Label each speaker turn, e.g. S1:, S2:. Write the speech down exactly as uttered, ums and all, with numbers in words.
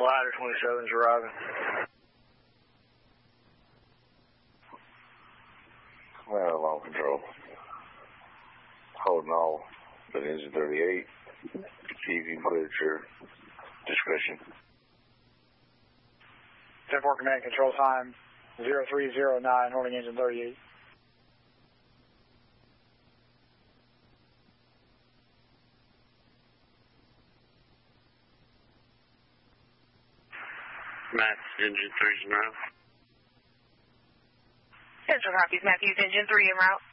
S1: Ladder twenty-seven's arriving.
S2: Well, long control. Holding all, but engine thirty-eight. See if you can put it at your discretion.
S1: ten four command control time zero three zero nine, holding engine thirty-eight.
S3: Matt, engine three's en route.
S4: Central copies, Matthews, engine three en route.